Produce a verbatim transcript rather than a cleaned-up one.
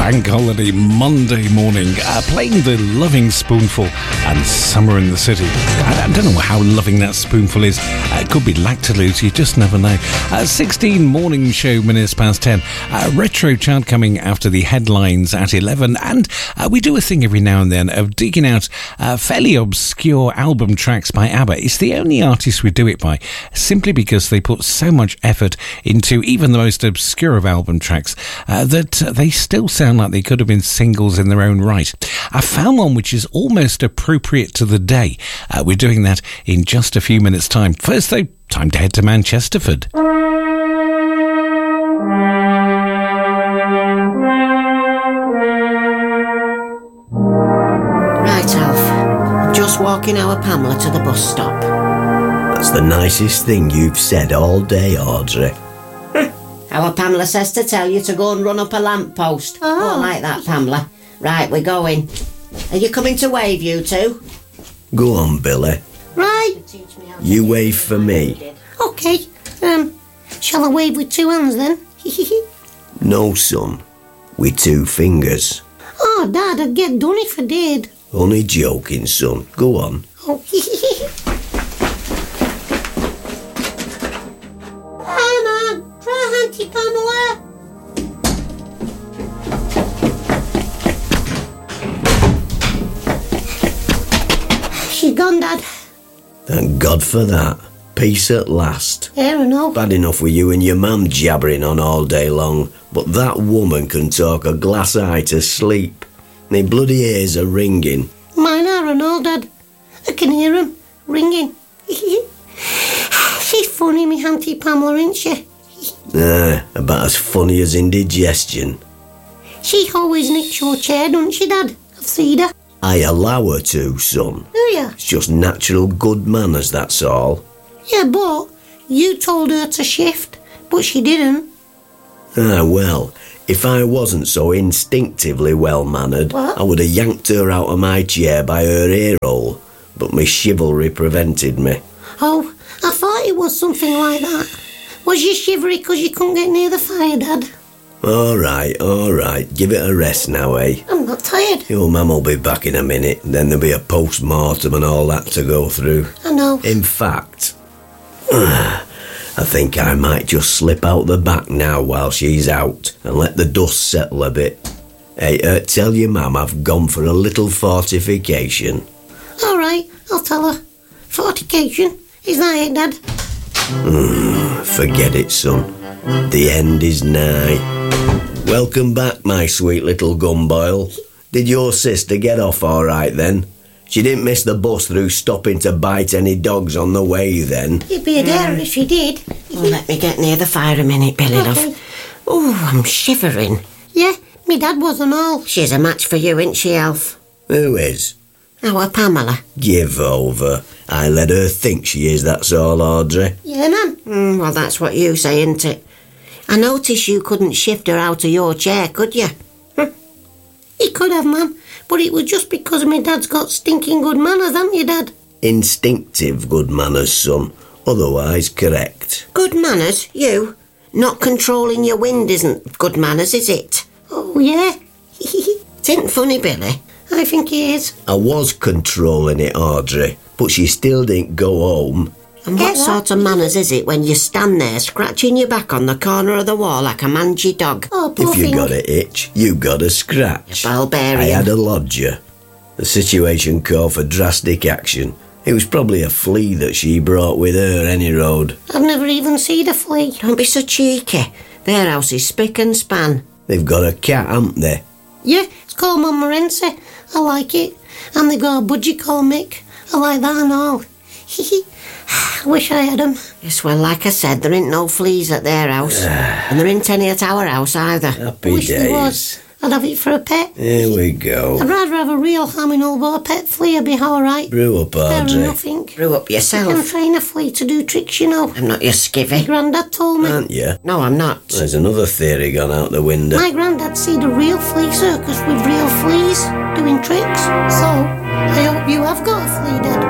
bank holiday Monday morning, uh, playing the Loving Spoonful and Summer in the City. I, I don't know how loving that spoonful is. Uh, it could be Lactolose, you just never know. Uh, sixteen morning show minutes past ten. Uh, retro chart coming after the headlines at eleven, and uh, we do a thing every now and then of digging out uh, fairly obscure album tracks by ABBA. It's the only artist we do it by, simply because they put so much effort into even the most obscure of album tracks uh, that uh, they still sound like they could have been singles in their own right. I found one which is almost appropriate to the day. Uh, we're doing that in just a few minutes' time. First, though, time to head to Manchesterford. Right, Alf. Just walking our Pamela to the bus stop. That's the nicest thing you've said all day, Audrey. Our Pamela says to tell you to go and run up a lamppost. Oh, oh like that, Pamela. Right, we're going. Are you coming to wave, you two? Go on, Billy. Right. You wave for me. Okay. Um, shall I wave with two hands then? No, son. With two fingers. Oh, Dad, I'd get done if I did. Only joking, son. Go on. Oh, Anna, try Auntie Pamela. She's gone, Dad. Thank God for that. Peace at last. Fair enough. Bad enough with you and your mum jabbering on all day long, but that woman can talk a glass eye to sleep. My bloody ears are ringing. Mine are and all, Dad. I can hear 'em ringing. She's funny, me Auntie Pamela, isn't she? Ah, about as funny as indigestion. She always nicks your chair, don't she, Dad? I've seen her. I allow her to, son. Do you? It's just natural good manners, that's all. Yeah, but you told her to shift, but she didn't. Ah, well, if I wasn't so instinctively well-mannered, What? I would have yanked her out of my chair by her ear hole, but my chivalry prevented me. Oh, I thought it was something like that. Was you shivery because you couldn't get near the fire, Dad? All right, all right, give it a rest now, eh? I'm not tired. Your mum will be back in a minute, then there'll be a post-mortem and all that to go through. I know. In fact, I think I might just slip out the back now while she's out and let the dust settle a bit. Hey, uh, tell your mum I've gone for a little fortification. All right, I'll tell her. Fortification. Is that it, Dad? Mm, forget it, son. The end is nigh. Welcome back, my sweet little gumboil. Did your sister get off all right then? She didn't miss the bus through stopping to bite any dogs on the way then? You'd be a dare if she did. Well, let me get near the fire a minute, Billy, Okay. love. Oh, I'm shivering. Yeah, me Dad was and all. She's a match for you, isn't she, Alf? Who is? Our Pamela. Give over. I let her think she is, that's all, Audrey. Yeah, man. Mm, well, that's what you say, isn't it? I noticed you couldn't shift her out of your chair, could you? He could have, Mum, but it was just because me Dad's got stinking good manners, haven't you, Dad? Instinctive good manners, son. Otherwise correct. Good manners, you? Not controlling your wind isn't good manners, is it? Oh, yeah. It isn't funny, Billy. I think he is. I was controlling it, Audrey, but she still didn't go home. And Get what that? sort of manners is it when you stand there scratching your back on the corner of the wall like a mangy dog? Oh, poor If you thing. got a itch, you got a scratch. Barbarian. I had a lodger. The situation called for drastic action. It was probably a flea that she brought with her any road. I've never even seen a flea. Don't be so cheeky. Their house is spick and span. They've got a cat, haven't they? Yeah, it's called Montmorency. I like it. And they got a budgie called Mick. I like that and all. I wish I had them. Yes, well, like I said, there ain't no fleas at their house. And there ain't any at our house either. Happy wish there was. days. I'd have it for a pet. Here we go. I'd rather have a real aminal, but a pet flea would be alright. Brew up, Better than Audrey. nothing. Grew up You can yourself. train a flea to do tricks, you know. I'm not your skivvy. Grandad told me. Aren't you? No, I'm not. There's another theory gone out the window. My granddad seen a real flea circus with real fleas doing tricks. So, I hope you have got a flea, Dad.